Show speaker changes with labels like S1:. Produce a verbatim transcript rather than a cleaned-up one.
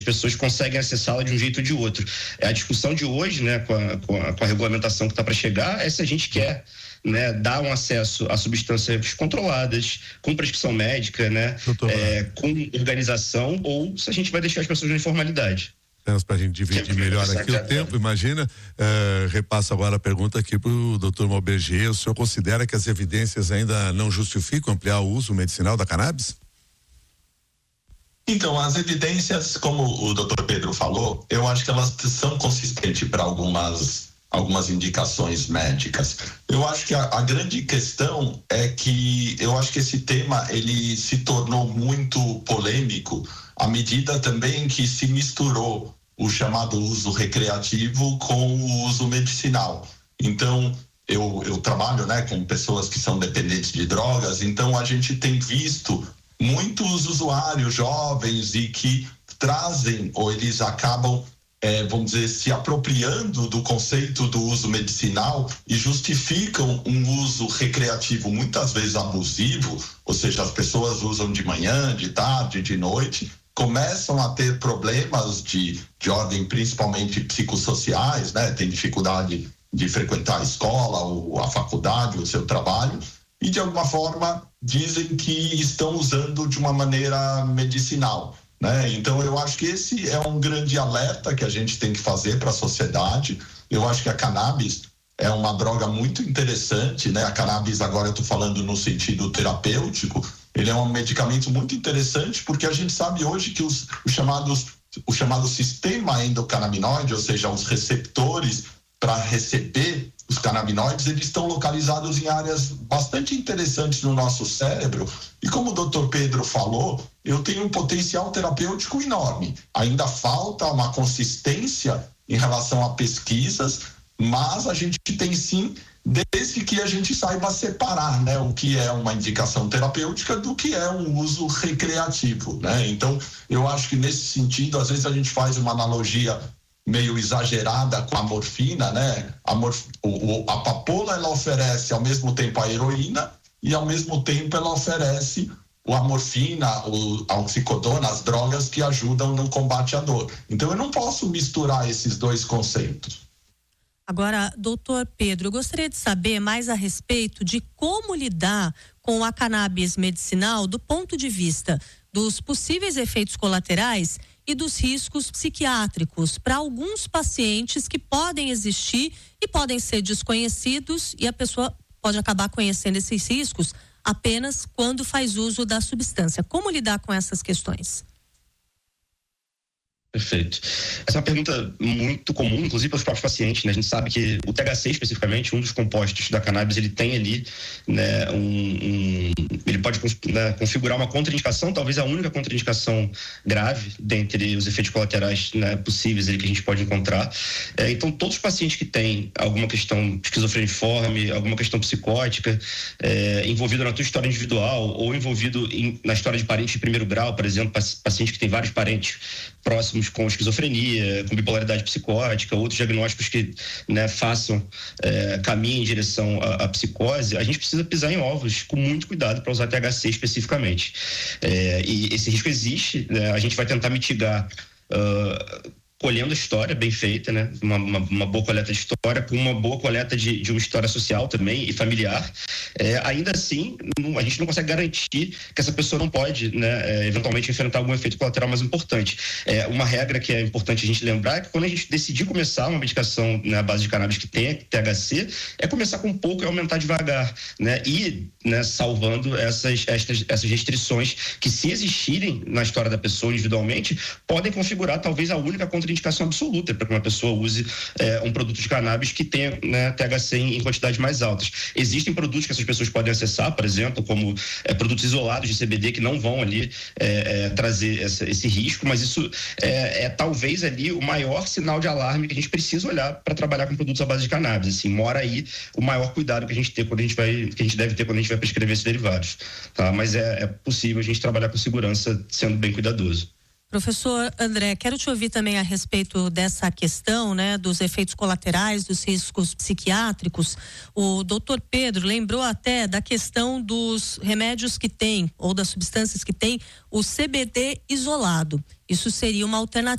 S1: pessoas conseguem acessá-la de um jeito ou de outro. A discussão de hoje, né, com a, com a, com a regulamentação que está para chegar, é se a gente quer, né, dar um acesso a substâncias controladas, com prescrição médica, né, é, com organização, ou se a gente vai deixar as pessoas na informalidade.
S2: Para a gente dividir melhor aqui o tempo, imagina, uh, repasso agora a pergunta aqui para o doutor Maubert. O senhor considera que as evidências ainda não justificam ampliar o uso medicinal da cannabis?
S3: Então, as evidências, como o doutor Pedro falou, eu acho que elas são consistentes para algumas, algumas indicações médicas. Eu acho que a, a grande questão é que eu acho que esse tema ele se tornou muito polêmico à medida também que se misturou o chamado uso recreativo com o uso medicinal. Então, eu, eu trabalho, né, com pessoas que são dependentes de drogas, então a gente tem visto muitos usuários jovens e que trazem, ou eles acabam, é, vamos dizer, se apropriando do conceito do uso medicinal e justificam um uso recreativo muitas vezes abusivo, ou seja, as pessoas usam de manhã, de tarde, de noite, começam a ter problemas de, de ordem principalmente psicossociais, né? Tem dificuldade de frequentar a escola, ou a faculdade, o seu trabalho, e de alguma forma dizem que estão usando de uma maneira medicinal, né? Então eu acho que esse é um grande alerta que a gente tem que fazer para a sociedade. Eu acho que a cannabis é uma droga muito interessante, né? A cannabis, agora eu estou falando no sentido terapêutico, ele é um medicamento muito interessante porque a gente sabe hoje que os, os chamados, o chamado sistema endocannabinoide, ou seja, os receptores para receber os canabinoides, eles estão localizados em áreas bastante interessantes no nosso cérebro e como o doutor Pedro falou, eu tenho um potencial terapêutico enorme. Ainda falta uma consistência em relação a pesquisas, mas a gente tem sim, desde que a gente saiba separar, né, o que é uma indicação terapêutica do que é um uso recreativo, né? Então, eu acho que nesse sentido, às vezes a gente faz uma analogia meio exagerada com a morfina, né? A, morf... o, a papoula, ela oferece ao mesmo tempo a heroína e ao mesmo tempo ela oferece a morfina, o, a oxicodona, as drogas que ajudam no combate à dor. Então eu não posso misturar esses dois conceitos.
S4: Agora, doutor Pedro, eu gostaria de saber mais a respeito de como lidar com a cannabis medicinal do ponto de vista dos possíveis efeitos colaterais e dos riscos psiquiátricos para alguns pacientes que podem existir e podem ser desconhecidos e a pessoa pode acabar conhecendo esses riscos apenas quando faz uso da substância. Como lidar com essas questões?
S1: Perfeito. Essa é uma pergunta muito comum, inclusive pelos próprios pacientes, né? A gente sabe que o T H C especificamente, um dos compostos da cannabis, ele tem ali, né, um, um ele pode, né, configurar uma contraindicação, talvez a única contraindicação grave dentre os efeitos colaterais, né, possíveis ali que a gente pode encontrar. É, então, todos os pacientes que têm alguma questão esquizofreniforme, alguma questão psicótica, é, envolvido na tua história individual ou envolvido em, na história de parentes de primeiro grau, por exemplo, pacientes que têm vários parentes próximos com esquizofrenia, com bipolaridade psicótica, outros diagnósticos que, né, façam, é, caminho em direção à, à psicose, a gente precisa pisar em ovos com muito cuidado para usar T H C especificamente. É, e esse risco existe, né? A gente vai tentar mitigar uh, colhendo história bem feita, né? Uma, uma, uma boa coleta de história, com uma boa coleta de, de uma história social também e familiar. É, ainda assim, não, a gente não consegue garantir que essa pessoa não pode, né, é, eventualmente enfrentar algum efeito colateral mais importante. É, uma regra que é importante a gente lembrar é que quando a gente decidir começar uma medicação na base de cannabis que tenha T H C, é começar com pouco e aumentar devagar, né? E, né, salvando essas, essas, essas restrições que, se existirem na história da pessoa individualmente, podem configurar talvez a única contraindicação absoluta para que uma pessoa use é, um produto de cannabis que tenha, né, T H C em, em quantidades mais altas. Existem produtos que essas pessoas podem acessar, por exemplo, como é, produtos isolados de C B D que não vão ali é, é, trazer essa, esse risco, mas isso é, é talvez ali o maior sinal de alarme que a gente precisa olhar para trabalhar com produtos à base de cannabis. Assim, mora aí o maior cuidado que a gente tem quando a gente vai, que a gente deve ter quando a gente vai prescrever esses derivados, tá? Mas é, é possível a gente trabalhar com segurança sendo bem cuidadoso.
S4: Professor André, quero te ouvir também a respeito dessa questão, né, dos efeitos colaterais, dos riscos psiquiátricos. O doutor Pedro lembrou até da questão dos remédios que tem, ou das substâncias que tem, o C B D isolado. Isso seria uma alternativa